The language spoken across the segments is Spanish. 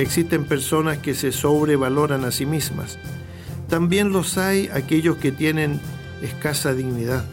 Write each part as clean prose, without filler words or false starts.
Existen personas que se sobrevaloran a sí mismas. También los hay aquellos que tienen escasa dignidad.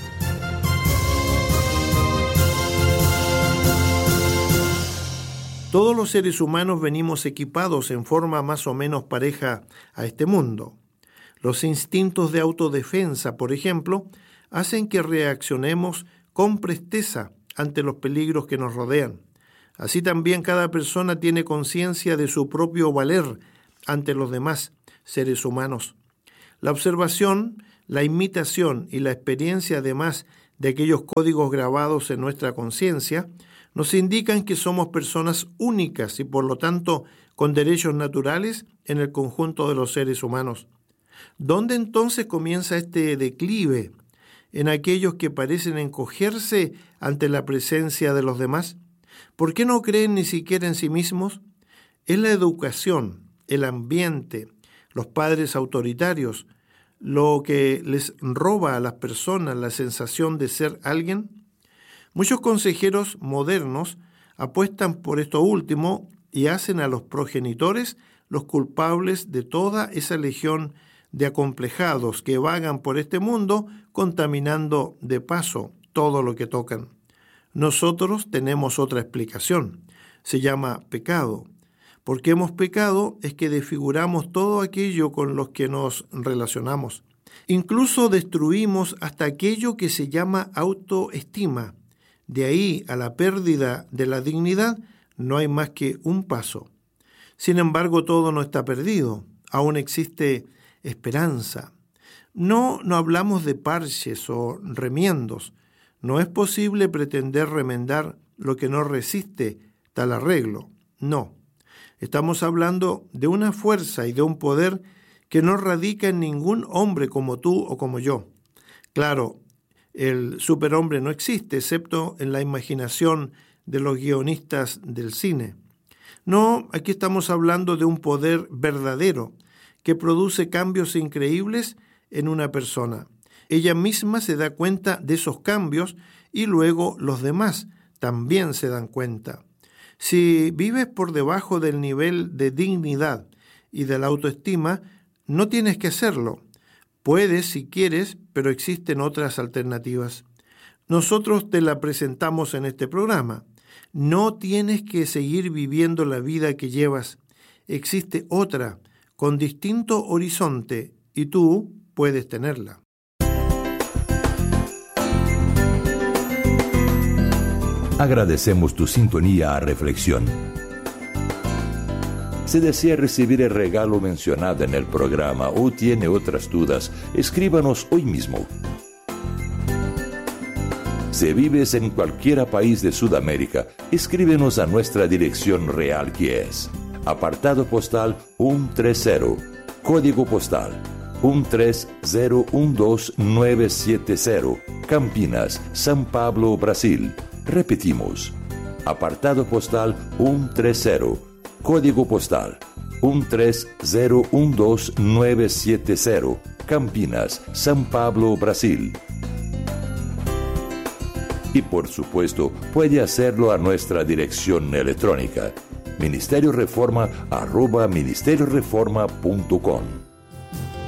Todos los seres humanos venimos equipados en forma más o menos pareja a este mundo. Los instintos de autodefensa, por ejemplo, hacen que reaccionemos con presteza ante los peligros que nos rodean. Así también cada persona tiene conciencia de su propio valer ante los demás seres humanos. La observación, la imitación y la experiencia, además de aquellos códigos grabados en nuestra conciencia, nos indican que somos personas únicas y por lo tanto con derechos naturales en el conjunto de los seres humanos. ¿Dónde entonces comienza este declive en aquellos que parecen encogerse ante la presencia de los demás? ¿Por qué no creen ni siquiera en sí mismos? ¿Es la educación, el ambiente, los padres autoritarios, lo que les roba a las personas la sensación de ser alguien? Muchos consejeros modernos apuestan por esto último y hacen a los progenitores los culpables de toda esa legión de acomplejados que vagan por este mundo contaminando de paso todo lo que tocan. Nosotros tenemos otra explicación. Se llama pecado. Porque hemos pecado es que desfiguramos todo aquello con los que nos relacionamos. Incluso destruimos hasta aquello que se llama autoestima. De ahí a la pérdida de la dignidad no hay más que un paso. Sin embargo, todo no está perdido. Aún existe esperanza. No hablamos de parches o remiendos. No es posible pretender remendar lo que no resiste tal arreglo. No. Estamos hablando de una fuerza y de un poder que no radica en ningún hombre como tú o como yo. Claro, el superhombre no existe, excepto en la imaginación de los guionistas del cine. No, aquí estamos hablando de un poder verdadero que produce cambios increíbles en una persona. Ella misma se da cuenta de esos cambios y luego los demás también se dan cuenta. Si vives por debajo del nivel de dignidad y de la autoestima, no tienes que hacerlo. Puedes si quieres, pero existen otras alternativas. Nosotros te la presentamos en este programa. No tienes que seguir viviendo la vida que llevas. Existe otra, con distinto horizonte, y tú puedes tenerla. Agradecemos tu sintonía a Reflexión. Si desea recibir el regalo mencionado en el programa o tiene otras dudas, escríbanos hoy mismo. Si vives en cualquier país de Sudamérica, escríbenos a nuestra dirección real, que es apartado postal 130, código postal 13012970, Campinas, São Paulo, Brasil. Repetimos, apartado postal 130, código postal 13012970, Campinas, São Paulo, Brasil. Y por supuesto, puede hacerlo a nuestra dirección electrónica, ministerioreforma@ministerioreforma.com.